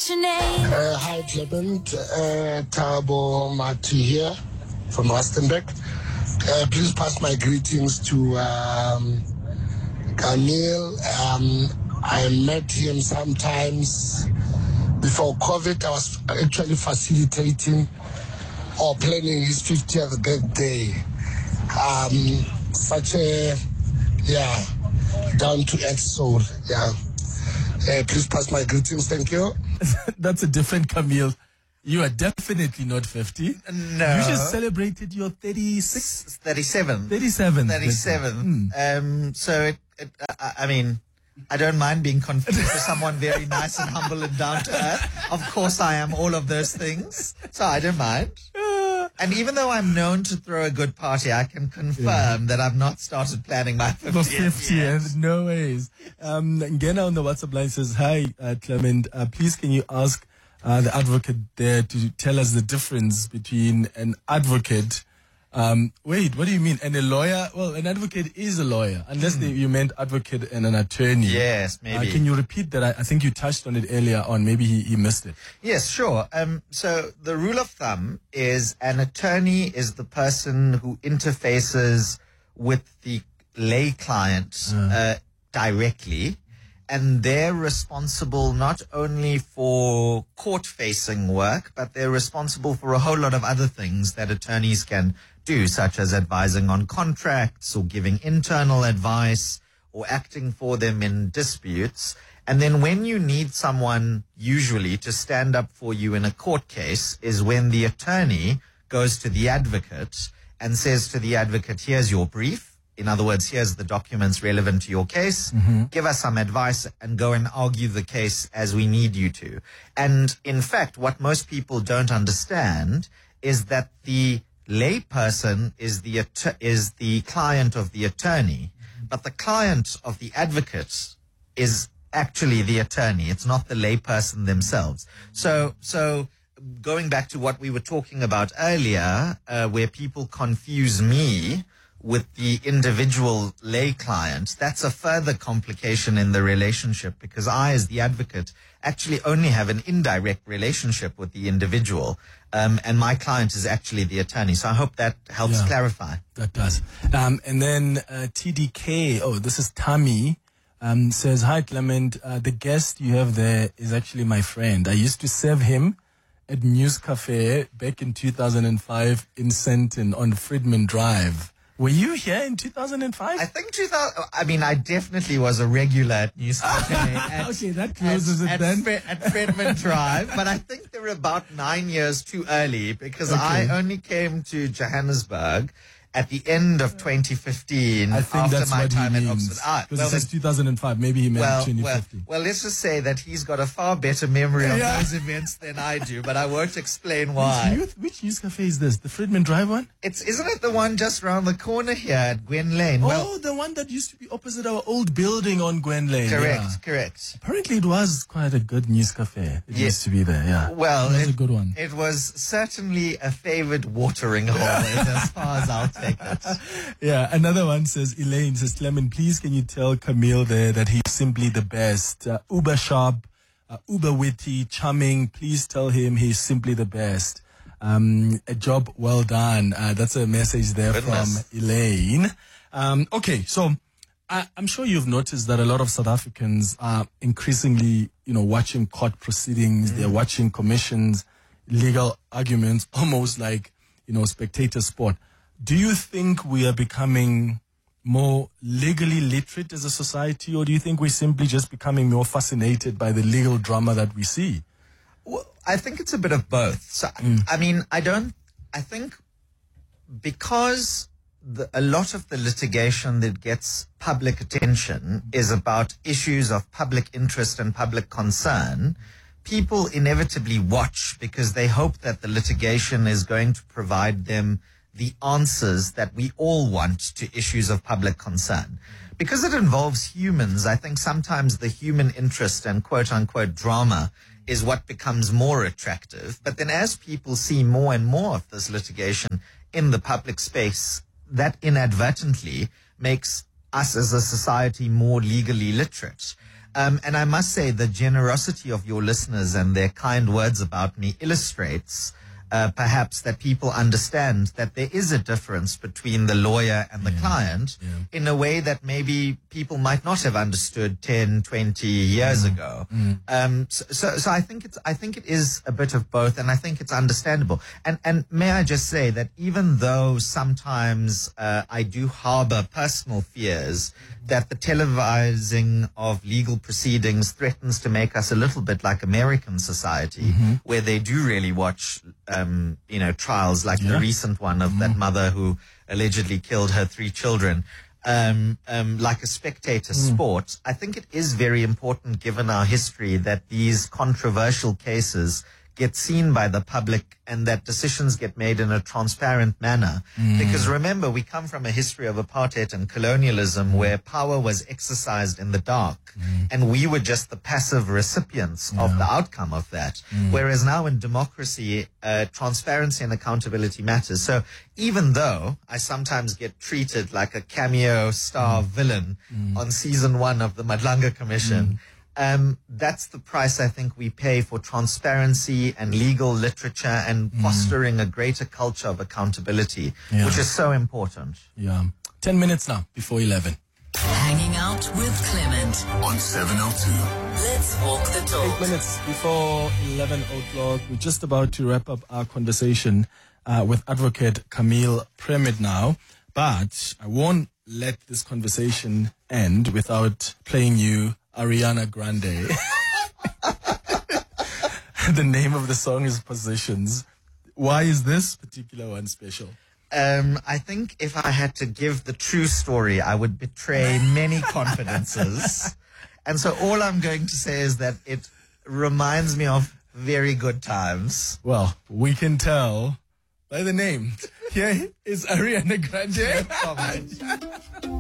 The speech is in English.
What's your name? Hi, Clement. Tabo Mati here from Rustenburg. Please pass my greetings to Camille. I met him sometimes before COVID. I was actually facilitating or planning his 50th birthday. Such a, down-to-earth soul. Please pass my greetings. Thank you. That's a different Camille. You are definitely not 50. No. You just celebrated your 36? 37. 37. 37. I mean, I don't mind being confused for someone very nice and humble and down to earth. Of course I am all of those things. So I don't mind. And even though I'm known to throw a good party, I can confirm that I've not started planning my 50th. No ways. Ngena on the WhatsApp line says, hi, Clement. Please can you ask the advocate there to tell us the difference between an advocate. Wait, what do you mean? And a lawyer? Well, an advocate is a lawyer, unless you meant advocate and an attorney. Yes, maybe. Can you repeat that? I think you touched on it earlier on. Maybe he missed it. Yes, sure. So the rule of thumb is an attorney is the person who interfaces with the lay client directly. And they're responsible not only for court-facing work, but they're responsible for a whole lot of other things that attorneys can do, such as advising on contracts or giving internal advice or acting for them in disputes. And then when you need someone usually to stand up for you in a court case is when the attorney goes to the advocate and says to the advocate, here's your brief. In other words, here's the documents relevant to your case. Give us some advice and go and argue the case as we need you to. And in fact, what most people don't understand is that the layperson is the client of the attorney, but the client of the advocate is actually the attorney. It's not the layperson themselves. So going back to what we were talking about earlier, where people confuse me with the individual lay client, that's a further complication in the relationship because I, as the advocate, actually only have an indirect relationship with the individual, and my client is actually the attorney. So I hope that helps clarify. That does. And then TDK, this is Tammy, says, hi, Clement. The guest you have there is actually my friend. I used to serve him at News Cafe back in 2005 in Sandton on Friedman Drive. Were you here in 2005? I think I definitely was a regular at News Cafe. Okay, that closes it then. At Friedman Drive, but I think they were about 9 years too early because I only came to Johannesburg at the end of 2015 I think after that's my what time he at means. Oxford. Because it says 2005. Maybe he meant 2015. Well, let's just say that he's got a far better memory of those events than I do, but I won't explain why. Which News Cafe is this? The Friedman Drive one? Isn't it the one just around the corner here at Gwen Lane? The one that used to be opposite our old building on Gwen Lane. Correct. Apparently it was quite a good News Cafe. It used to be there, Well, it was a good one. It was certainly a favored watering hole as far as I'll take it. Yeah, another one says, Elaine says, Clement, please can you tell Camille there that he's simply the best. Uber sharp, uber witty, charming. Please tell him he's simply the best. A job well done. That's a message there from Elaine. Okay, so I'm sure you've noticed that a lot of South Africans are increasingly, watching court proceedings. They're watching commissions, legal arguments, almost like, spectator sport. Do you think we are becoming more legally literate as a society, or do you think we're simply just becoming more fascinated by the legal drama that we see? Well, I think it's a bit of both. So, I think because a lot of the litigation that gets public attention is about issues of public interest and public concern, people inevitably watch because they hope that the litigation is going to provide them the answers that we all want to issues of public concern. Because it involves humans, I think sometimes the human interest and quote-unquote drama is what becomes more attractive. But then as people see more and more of this litigation in the public space, that inadvertently makes us as a society more legally literate. And I must say the generosity of your listeners and their kind words about me illustrates perhaps that people understand that there is a difference between the lawyer and the client in a way that maybe people might not have understood 10, 20 years ago. So I think it is a bit of both, and I think it's understandable. And may I just say that even though sometimes I do harbor personal fears that the televising of legal proceedings threatens to make us a little bit like American society, where they do really watch, trials like the recent one of that mother who allegedly killed her 3 children, like a spectator sport. I think it is very important, given our history, that these controversial cases get seen by the public and that decisions get made in a transparent manner. Because remember, we come from a history of apartheid and colonialism where power was exercised in the dark and we were just the passive recipients of the outcome of that. Whereas now in democracy, transparency and accountability matters. So even though I sometimes get treated like a cameo star villain on season 1 of the Madlanga Commission, that's the price I think we pay for transparency and legal literature and fostering a greater culture of accountability, which is so important. 10 minutes now before 11. Hanging out with Clement on 702. Let's walk the talk. 8 minutes before 11 o'clock. We're just about to wrap up our conversation with Advocate Camille Premid now. But I won't let this conversation end without playing you Ariana Grande. The name of the song is Positions. Why is this particular one special? I think if I had to give the true story, I would betray many confidences. And so all I'm going to say is that it reminds me of very good times. Well, we can tell by the name. Here is Ariana Grande.